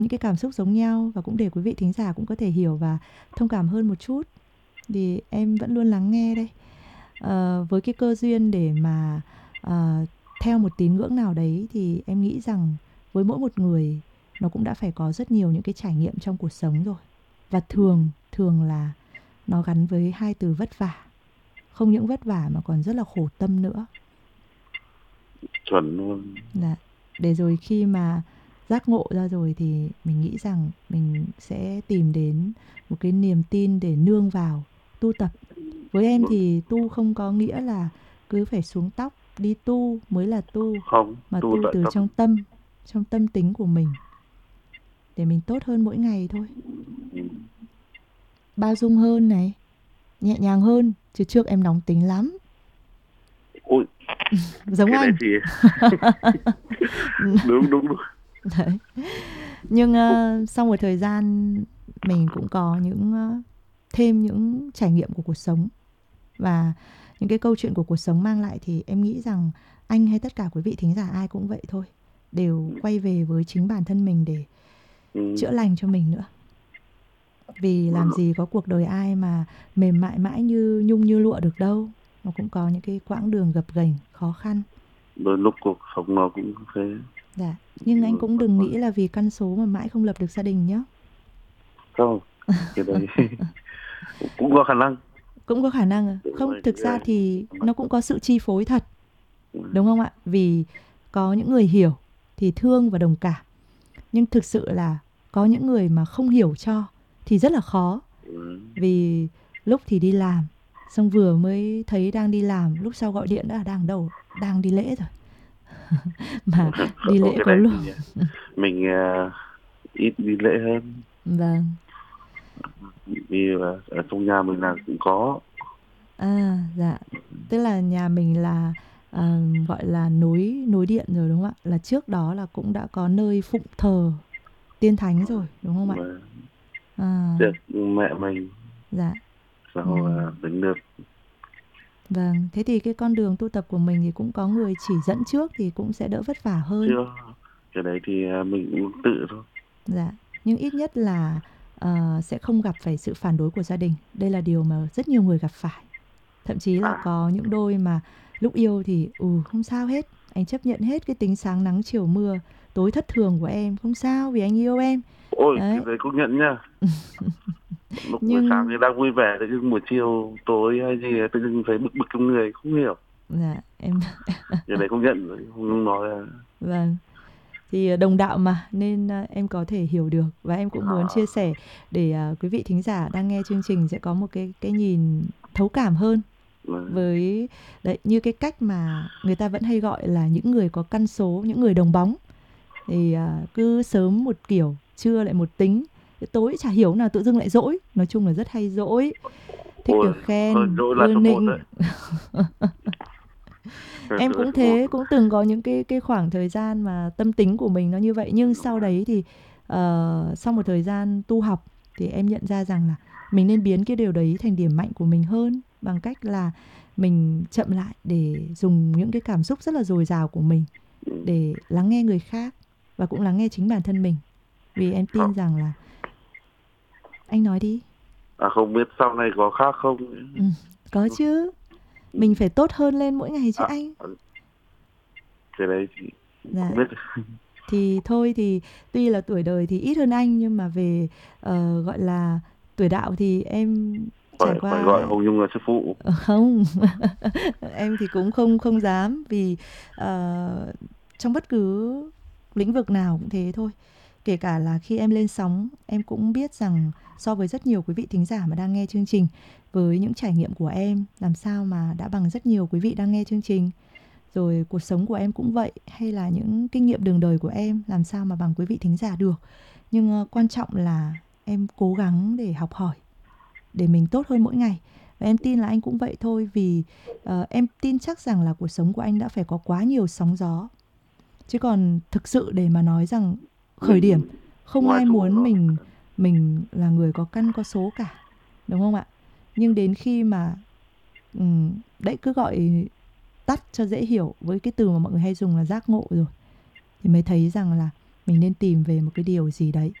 những cái cảm xúc giống nhau, và cũng để quý vị thính giả cũng có thể hiểu và thông cảm hơn một chút. Thì em vẫn luôn lắng nghe đây. Với cái cơ duyên để mà theo một tín ngưỡng nào đấy, thì em nghĩ rằng với mỗi một người nó cũng đã phải có rất nhiều những cái trải nghiệm trong cuộc sống rồi. Và thường thường là nó gắn với hai từ vất vả. Không những vất vả mà còn rất là khổ tâm nữa. Chuẩn luôn. Dạ. Để rồi khi mà giác ngộ ra rồi thì mình nghĩ rằng mình sẽ tìm đến một cái niềm tin để nương vào tu tập. Với em thì tu không có nghĩa là cứ phải xuống tóc đi tu mới là tu, Không, mà tu tu tại từ tâm. trong tâm tính của mình, để mình tốt hơn mỗi ngày thôi. Ừ. Bao dung hơn này, nhẹ nhàng hơn, chứ trước em nóng tính lắm, Ôi, giống cái đấy anh. thì đúng đúng đúng. Đấy. Nhưng Cũng sau một thời gian mình cũng có những thêm những trải nghiệm của cuộc sống, và những cái câu chuyện của cuộc sống mang lại, thì em nghĩ rằng anh hay tất cả quý vị thính giả ai cũng vậy thôi, đều quay về với chính bản thân mình để ừ. chữa lành cho mình nữa. Vì làm gì có cuộc đời ai mà mềm mại mãi như nhung như lụa được đâu. Nó cũng có những cái quãng đường gập ghềnh, khó khăn. Đôi lúc cuộc sống nó cũng thế. Dạ. Nhưng anh cũng đừng nghĩ là vì căn số mà mãi không lập được gia đình nhé. Không, cái đấy cũng có khả năng. Cũng có khả năng à? Đúng Không, rồi, thực cái ra đấy. thì nó cũng có sự chi phối thật, đúng không ạ? Vì có những người hiểu thì thương và đồng cảm, nhưng thực sự là có những người mà không hiểu cho thì rất là khó. Ừ. Vì lúc thì đi làm, xong vừa mới thấy đang đi làm, lúc sau gọi điện đã là đang đâu, đang đi lễ rồi. Mà đi Ở lễ cái có đấy lúc. thì mình ít đi lễ hơn, Vâng. vì ở trong nhà mình là cũng có. À, dạ. Tức là nhà mình là gọi là nối điện rồi đúng không ạ? Là trước đó là cũng đã có nơi phụng thờ tiên thánh rồi đúng không ạ? Mà À, được mẹ mình dạ. sau tính được. Vâng, thế thì cái con đường tu tập của mình thì cũng có người chỉ dẫn trước thì cũng sẽ đỡ vất vả hơn. Chưa, cái đấy thì mình cũng tự thôi. Dạ. Nhưng ít nhất là sẽ không gặp phải sự phản đối của gia đình. Đây là điều mà rất nhiều người gặp phải. Thậm chí là À, có những đôi mà lúc yêu thì không sao hết, anh chấp nhận hết cái tính sáng nắng chiều mưa, tối thất thường của em, không sao vì anh yêu em. ôi cái Đấy. đấy cũng nhận nha. Lúc buổi sáng thì Nhưng đang vui vẻ, tự dưng buổi chiều tối hay gì tự dưng thấy bực bực trong người không hiểu. dạ em Cái đấy cũng nhận rồi, không nói là vâng. Thì đồng đạo mà nên em có thể hiểu được, và em cũng muốn chia sẻ để quý vị thính giả đang nghe chương trình sẽ có một cái nhìn thấu cảm hơn là với đấy, như cái cách mà người ta vẫn hay gọi là những người có căn số, những người đồng bóng, thì cứ sớm một kiểu, trưa lại một tính, tối chả hiểu nào tự dưng lại dỗi, nói chung là rất hay dỗi, thích ôi được hơn khen dỗi là ưa số một nịnh. đấy. Hơn Em dỗi là cũng số một. thế, cũng từng có những cái khoảng thời gian mà tâm tính của mình nó như vậy, nhưng sau đấy thì sau một thời gian tu học thì em nhận ra rằng là mình nên biến cái điều đấy thành điểm mạnh của mình hơn, bằng cách là mình chậm lại để dùng những cái cảm xúc rất là dồi dào của mình Ừ, để lắng nghe người khác, và cũng lắng nghe chính bản thân mình. Vì em tin không. rằng là anh nói đi. Không biết sau này có khác không. Ừ, có chứ, Ừ. mình phải tốt hơn lên mỗi ngày chứ À, anh. cái đấy thì Dạ. không biết. Thì thôi thì tuy là tuổi đời thì ít hơn anh, nhưng mà về gọi là tuổi đạo thì em trải Phải gọi qua. Hồng Nhung là sư phụ. Không. Em thì cũng không không dám, vì trong bất cứ lĩnh vực nào cũng thế thôi. Kể cả là khi em lên sóng, em cũng biết rằng so với rất nhiều quý vị thính giả mà đang nghe chương trình, với những trải nghiệm của em làm sao mà đã bằng rất nhiều quý vị đang nghe chương trình, rồi cuộc sống của em cũng vậy, hay là những kinh nghiệm đường đời của em làm sao mà bằng quý vị thính giả được. Nhưng quan trọng là em cố gắng để học hỏi, để mình tốt hơn mỗi ngày. Và em tin là anh cũng vậy thôi, vì em tin chắc rằng là cuộc sống của anh đã phải có quá nhiều sóng gió. Chứ còn thực sự để mà nói rằng khởi điểm, Mình không ngoài ai số muốn đó. mình là người có căn có số cả, đúng không ạ? Nhưng đến khi mà đấy, cứ gọi tắt cho dễ hiểu với cái từ mà mọi người hay dùng là giác ngộ rồi, thì mới thấy rằng là mình nên tìm về một cái điều gì đấy